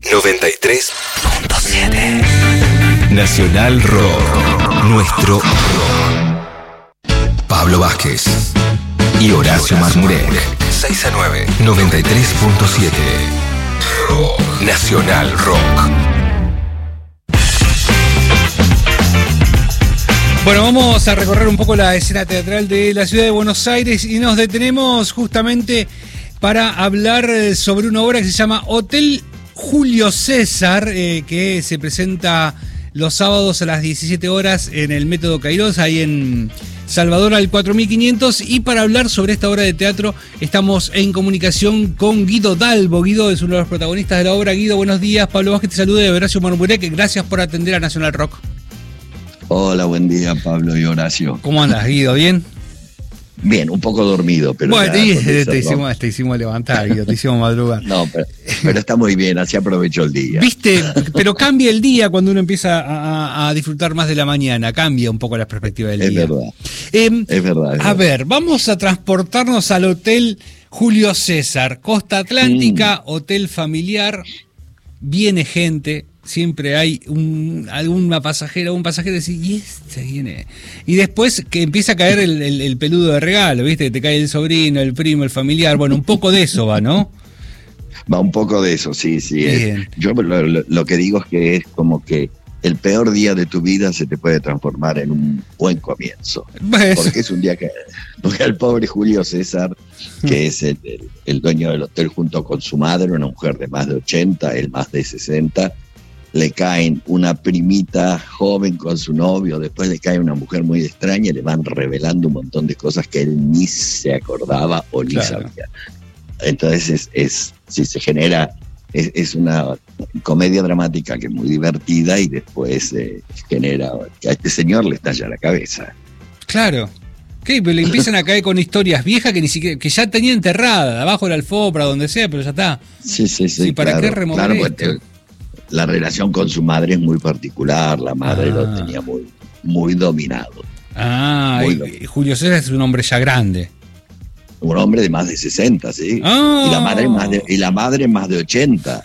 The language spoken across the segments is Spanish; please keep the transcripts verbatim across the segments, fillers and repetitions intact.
noventa y tres punto siete. Nacional Rock. Nuestro rock. Pablo Vázquez y Horacio Mazmurek. seis a nueve. noventa y tres punto siete. Rock. Nacional Rock. Bueno, vamos a recorrer un poco la escena teatral de la ciudad de Buenos Aires y nos detenemos justamente para hablar sobre una obra que se llama Hotel Julio César, eh, que se presenta los sábados a las diecisiete horas en el Método Cairós, ahí en Salvador al cuatro mil quinientos. Y para hablar sobre esta obra de teatro estamos en comunicación con Guido Dalbo. Guido es uno de los protagonistas de la obra. Guido, buenos días. Pablo Vázquez te saluda de Horacio Mazmurek. Gracias por atender a Nacional Rock. Hola, buen día, Pablo y Horacio. ¿Cómo andas, Guido? ¿Bien? Bien, un poco dormido, pero... Bueno, te, te, te, hicimos, te hicimos levantar, Guido, te hicimos madrugar. No, pero, pero está muy bien, así aprovecho el día. Viste, pero cambia el día cuando uno empieza a, a disfrutar más de la mañana, cambia un poco la perspectiva del es día. Verdad. Eh, es verdad. Es a verdad. ver, vamos a transportarnos al Hotel Julio César, Costa Atlántica, mm. hotel familiar, viene gente... Siempre hay un, alguna pasajera, un pasajero que dice, y este viene. Y después que empieza a caer el, el, el peludo de regalo, ¿viste? Que te cae el sobrino, el primo, el familiar. Bueno, un poco de eso va, ¿no? Va un poco de eso, sí, sí. Es, yo lo, lo, lo que digo es que es como que el peor día de tu vida se te puede transformar en un buen comienzo. Pues, porque es un día que... Porque el pobre Julio César, que es el, el, el dueño del hotel junto con su madre, una mujer de más de ochenta, él más de sesenta... le caen una primita joven con su novio, después le cae una mujer muy extraña y le van revelando un montón de cosas que él ni se acordaba o ni claro. sabía. Entonces es, es si se genera, es, es una comedia dramática que es muy divertida y después eh, genera que a este señor le estalla la cabeza. Claro. ¿Qué? Pero le empiezan a caer con historias viejas que ni siquiera, que ya tenía enterrada, abajo de la alfombra, donde sea, pero ya está. Sí, sí, sí. ¿Y para claro, qué remover claro, esto? Pues, la relación con su madre es muy particular, la madre ah. lo tenía muy, muy dominado. Ah, muy y, dominado. Julio César es un hombre ya grande. Un hombre de más de sesenta, sí. Ah. Y la madre más de, y la madre más de ochenta.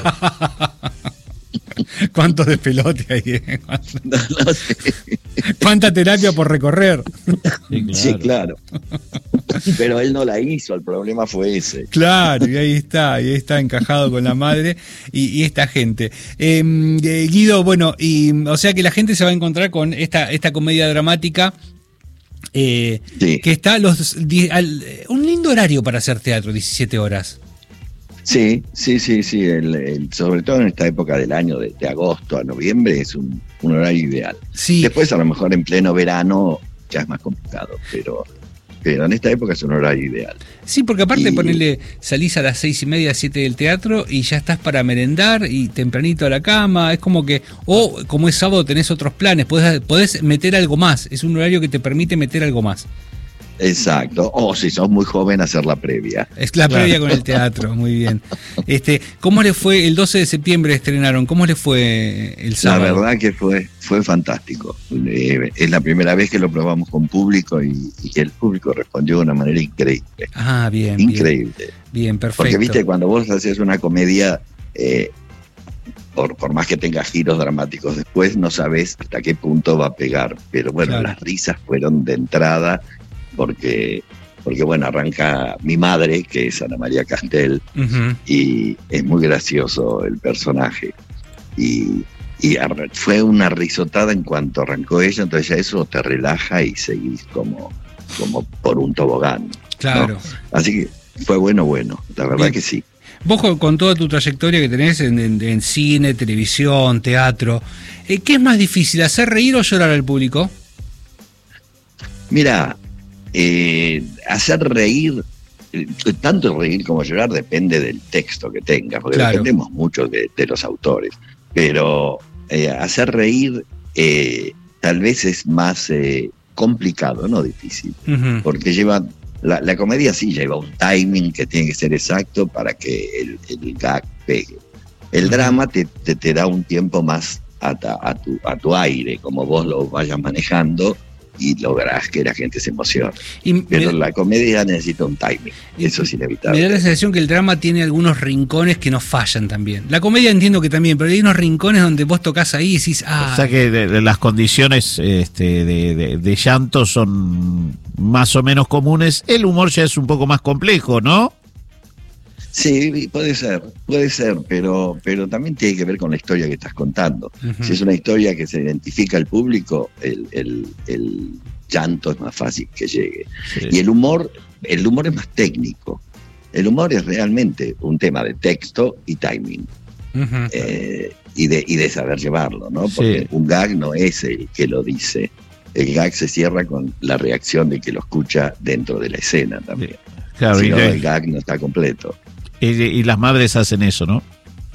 ¿Cuánto despelote hay? ¿Eh? No, no sé. ¿Cuánta terapia por recorrer? Sí, claro. Sí, claro. Pero él no la hizo, el problema fue ese. Claro, y ahí está, y ahí está encajado con la madre y, y esta gente. Eh, eh, Guido, bueno, y o sea que la gente se va a encontrar con esta, esta comedia dramática eh, sí. que está los al, un lindo horario para hacer teatro, diecisiete horas. Sí, sí, sí, sí, el, el, sobre todo en esta época del año, de, de agosto a noviembre, es un, un horario ideal. Sí. Después a lo mejor en pleno verano ya es más complicado, pero... pero en esta época es un horario ideal. Sí, porque aparte y... ponerle, salís a las seis y media, siete del teatro y ya estás para merendar y tempranito a la cama, es como que, o como es sábado tenés otros planes, podés, podés meter algo más, es un horario que te permite meter algo más. Exacto, o si sos muy joven hacer la previa. Es la claro. previa con el teatro, muy bien. Este, ¿cómo le fue? El doce de septiembre estrenaron, ¿cómo le fue el sábado? La verdad que fue, fue fantástico. Eh, es la primera vez que lo probamos con público y, y el público respondió de una manera increíble. Ah, bien. Increíble. Bien, bien, perfecto. Porque viste, cuando vos haces una comedia, eh, por, por más que tenga giros dramáticos después, no sabés hasta qué punto va a pegar. Pero bueno, claro. las risas fueron de entrada. Porque, porque, bueno, arranca mi madre, que es Ana María Castel, uh-huh. y es muy gracioso el personaje. Y, y ar- fue una risotada en cuanto arrancó ella, entonces ya eso te relaja y seguís como, como por un tobogán. Claro. ¿no? Así que fue bueno, bueno, la verdad Bien. que sí. Vos con toda tu trayectoria que tenés en, en, en cine, televisión, teatro, eh, ¿qué es más difícil, hacer reír o llorar al público? Mira... Eh, hacer reír, eh, tanto reír como llorar depende del texto que tengas, porque claro. dependemos mucho de, de los autores, pero eh, hacer reír eh, tal vez es más eh, complicado, no difícil, uh-huh. porque lleva, la, la comedia sí lleva un timing que tiene que ser exacto para que el, el gag pegue. El uh-huh. drama te, te, te da un tiempo más a, a, tu, a tu aire, como vos lo vayas manejando. y lográs que la gente se emocione. Y Pero me, la comedia necesita un timing, eso es inevitable. Me da la sensación que el drama tiene algunos rincones que no fallan también. La comedia entiendo que también, pero hay unos rincones donde vos tocas ahí y decís, ah. O sea que de, de las condiciones este, de, de, de llanto son más o menos comunes. El humor ya es un poco más complejo, ¿no? Sí, puede ser, puede ser, pero, pero también tiene que ver con la historia que estás contando. Uh-huh. Si es una historia que se identifica al público, el, el, el llanto es más fácil que llegue. Sí. Y el humor, el humor es más técnico. El humor es realmente un tema de texto y timing. Uh-huh. eh, y, de, y de saber llevarlo, ¿no? Porque sí. un gag no es el que lo dice. El gag se cierra con la reacción de que lo escucha dentro de la escena también. Sí. Claro, si no, el gag no está completo. Y, y las madres hacen eso, ¿no?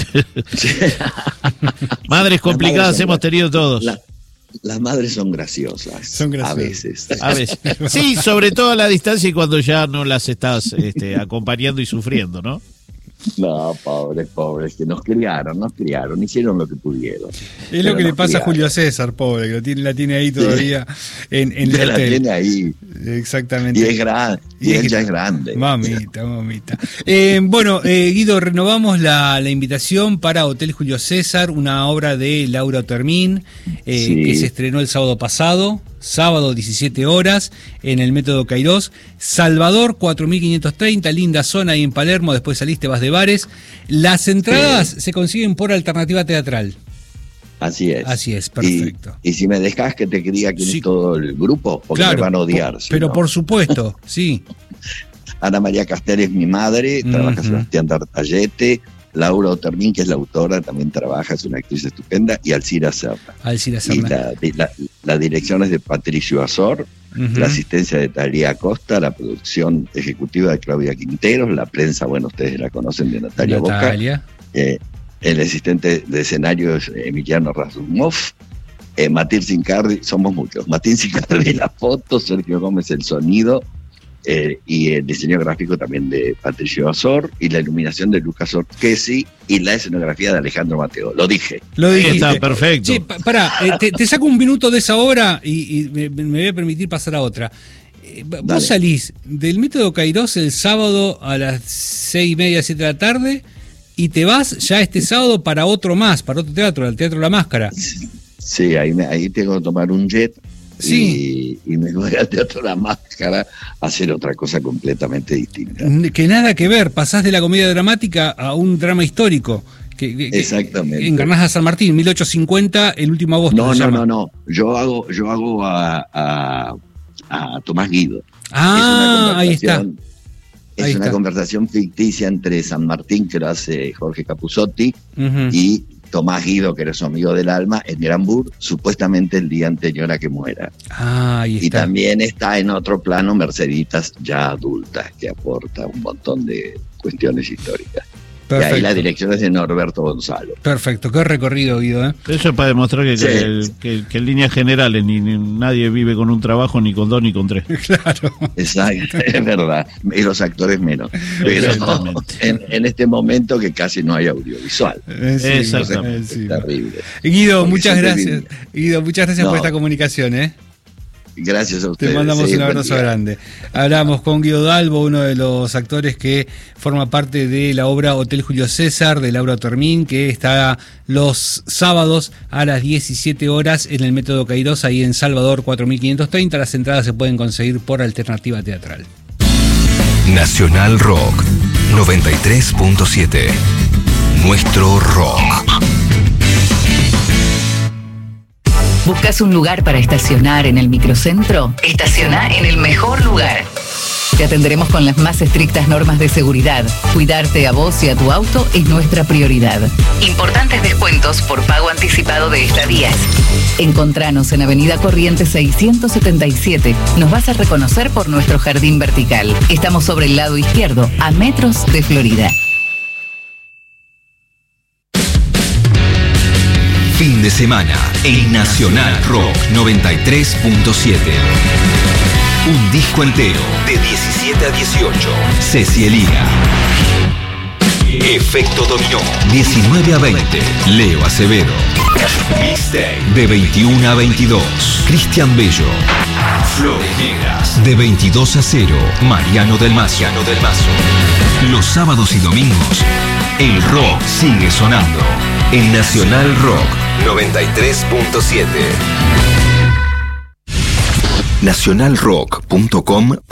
Madres complicadas madres hemos tenido todos. La, las madres son graciosas, son graciosas. A veces. A veces. Sí, sobre todo a la distancia y cuando ya no las estás este, acompañando y sufriendo, ¿no? No, pobres, pobres, que nos criaron, nos criaron, hicieron lo que pudieron. Es lo que le pasa criaron. a Julio César, pobre, que lo tiene, la tiene ahí todavía sí. en, en el la hotel. tiene ahí. Exactamente. Y es grande, y, y es ya es grande. Mamita, mamita. Eh, bueno, eh, Guido, renovamos la, la invitación para Hotel Julio César, una obra de Laura Otermin, eh, sí. que se estrenó el sábado pasado. Sábado, diecisiete horas, en el Método Cairós. Salvador, cuatro mil quinientos treinta, linda zona ahí en Palermo, después saliste, vas de bares. Las entradas sí. se consiguen por Alternativa Teatral. Así es. Así es, perfecto. Y, y si me dejas que te quería que sí. todo el grupo, porque claro, me van a odiar. Por, pero no. por supuesto, sí. Ana María Castel es mi madre, uh-huh. trabaja Sebastián Tartallete. Laura Otermin, que es la autora, también trabaja, es una actriz estupenda, y Alcira Serna. Alcira Serna. Y la, la, la dirección es de Patricio Azor, uh-huh. la asistencia de Talía Acosta, la producción ejecutiva de Claudia Quinteros, la prensa, bueno, ustedes la conocen, de Natalia, Natalia. Boca. Eh, el asistente de escenario es Emiliano Razumov. Eh, Matín Sincardi, somos muchos. Matín Sincardi, la foto, Sergio Gómez, el sonido. Eh, y el diseño gráfico también de Patricio Azor y la iluminación de Lucas Orquesi y la escenografía de Alejandro Mateo. Lo dije. Lo dije. Está perfecto. Sí, pa- pará, eh, te, te saco un minuto de esa obra y, y me, me voy a permitir pasar a otra. Eh, vos Dale. salís del Método Cairós el sábado a las seis y media, siete de la tarde y te vas ya este sábado para otro más, para otro teatro, el Teatro La Máscara. Sí, ahí, me, ahí tengo que tomar un jet. Sí. Y, y me voy al Teatro La Máscara a hacer otra cosa completamente distinta. Que nada que ver, pasás de la comedia dramática a un drama histórico. Que, que, Exactamente. Que encarnás a San Martín, mil ochocientos cincuenta, el último agosto. No, se no, llama. no, no. Yo hago, yo hago a, a, a Tomás Guido. Ah, ahí está. Es ahí una está. conversación ficticia entre San Martín, que lo hace Jorge Capuzzotti, uh-huh. y Tomás Guido, que era su amigo del alma, en Granbur, supuestamente el día anterior a que muera. Ah, ahí está. Y también está en otro plano Merceditas ya adultas, que aporta un montón de cuestiones históricas. Perfecto. Y ahí la dirección es de Norberto Gonzalo. Perfecto, qué recorrido, Guido, ¿eh? Eso es para demostrar que, Sí. que, el- que- que en líneas generales ni, ni- nadie vive con un trabajo ni con dos ni con tres. Claro. Exacto, es verdad. Y los actores menos. Pero Exactamente. en, en este momento que casi no hay audiovisual. Eh, sí, Exactamente. eh, sí. Es terrible. Guido, Porque muchas siempre gracias. viví- Guido, muchas gracias No. por esta comunicación, ¿eh? Gracias a Te ustedes. mandamos Sí, un buen abrazo día. grande. Hablamos con Guido Dalbo, uno de los actores que forma parte de la obra Hotel Julio César de Laura Otermin, que está los sábados a las diecisiete horas en el Método Cairós, ahí en Salvador cuatro mil quinientos treinta. Las entradas se pueden conseguir por Alternativa Teatral. Nacional Rock noventa y tres punto siete. Nuestro rock. ¿Buscas un lugar para estacionar en el microcentro? Estaciona en el mejor lugar. Te atenderemos con las más estrictas normas de seguridad. Cuidarte a vos y a tu auto es nuestra prioridad. Importantes descuentos por pago anticipado de estadías. Encontranos en Avenida Corrientes seiscientos setenta y siete. Nos vas a reconocer por nuestro jardín vertical. Estamos sobre el lado izquierdo, a metros de Florida. Fin de semana en Nacional Rock noventa y tres punto siete. Un disco entero de diecisiete a dieciocho. Cecielina. Efecto Dominó. diecinueve a veinte. Leo Acevedo. Mixtape. De veintiuno a veintidós. Cristian Bello. Flores Negras. De veintidós a cero. Mariano del Mazo. Mariano del Mazo. Los sábados y domingos, el rock sigue sonando. En Nacional Rock noventa y tres punto siete. nacional rock punto com